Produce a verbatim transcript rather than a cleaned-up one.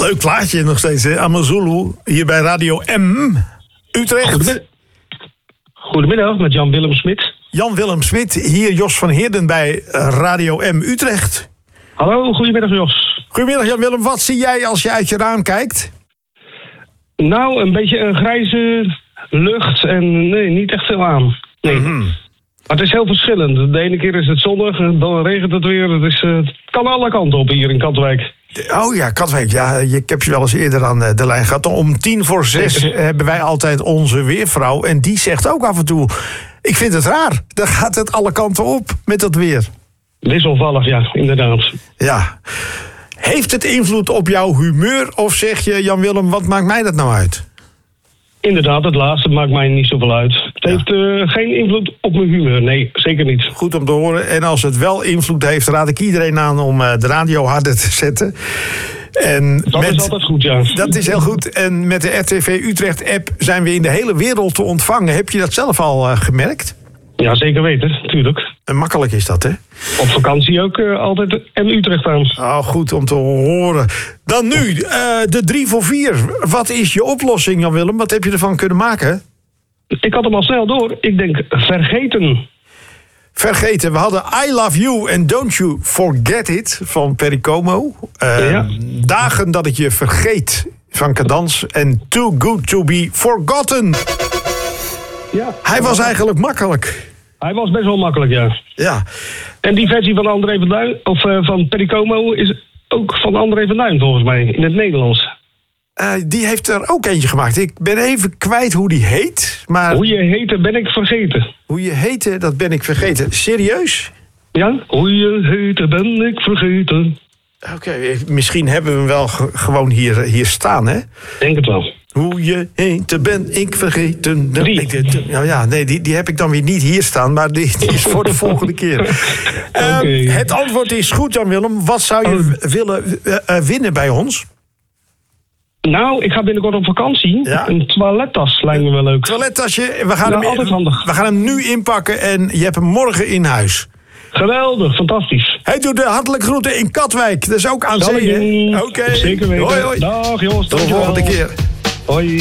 Leuk plaatje nog steeds, hè? Amazulu, hier bij Radio M. Utrecht. Goedemiddag, Goedemiddag met Jan-Willem Smit. Jan-Willem Smit, hier Jos van Heerden bij Radio M Utrecht. Hallo, goedemiddag Jos. Goedemiddag Jan-Willem, wat zie jij als je uit je raam kijkt? Nou, een beetje een grijze lucht en nee, niet echt veel aan. Nee. Mm-hmm. Maar het is heel verschillend. De ene keer is het zonnig, dan regent het weer. Het, is, uh, het kan alle kanten op hier in Katwijk. Oh ja, Katwijk. Ja, ik heb je wel eens eerder aan de lijn gehad. Om tien voor zes Zeker. hebben wij altijd onze weervrouw. En die zegt ook af en toe, ik vind het raar. Dan gaat het alle kanten op met dat weer. Wisselvallig, ja, inderdaad. Ja. Heeft het invloed op jouw humeur? Of zeg je, Jan-Willem, wat maakt mij dat nou uit? Inderdaad, het laatste maakt mij niet zoveel uit. Het ja. heeft uh, geen invloed op mijn humeur. Nee, zeker niet. Goed om te horen. En als het wel invloed heeft, raad ik iedereen aan om uh, de radio harder te zetten. En dat met, is altijd goed, ja. Dat is heel goed. En met de R T V Utrecht-app zijn we in de hele wereld te ontvangen. Heb je dat zelf al uh, gemerkt? Ja, zeker weten, natuurlijk. En makkelijk is dat, hè? Op vakantie ook uh, altijd M Utrecht aan. Oh, goed om te horen. Dan nu, uh, de drie voor vier. Wat is je oplossing, Jan-Willem? Wat heb je ervan kunnen maken? Ik had hem al snel door. Ik denk vergeten. Vergeten. We hadden I Love You and Don't You Forget It van Perry Como. Uh, ja. Dagen dat ik je vergeet van Cadans. En Too Good To Be Forgotten. Ja. Hij was eigenlijk makkelijk. Hij was best wel makkelijk, ja. Ja. En die versie van André van Duin, of uh, van Perry Como, is ook van André van Duin volgens mij, in het Nederlands. Uh, die heeft er ook eentje gemaakt. Ik ben even kwijt hoe die heet. Maar hoe je heette ben ik vergeten. Hoe je heette, dat ben ik vergeten. Serieus? Ja, hoe je heette ben ik vergeten. Oké, okay, misschien hebben we hem wel g- gewoon hier, hier staan, hè? Denk het wel. Hoe je heette ben ik vergeten. Drie. Ik, nou ja, nee, die, die heb ik dan weer niet hier staan, maar die, die is voor de volgende keer. Okay. Uh, het antwoord is goed, Jan-Willem. Wat zou je oh. willen uh, uh, winnen bij ons? Nou, ik ga binnenkort op vakantie. Ja. Een toilettas lijkt me wel leuk. Toilettasje, we gaan, nou, hem, handig. we gaan hem nu inpakken en je hebt hem morgen in huis. Geweldig, fantastisch. Hij doet de hartelijke groeten in Katwijk. Dat is ook aan zee, hè? Oké. Okay. Zeker weten. Hoi, hoi. Dag, Jos. Tot de volgende keer. Hoi.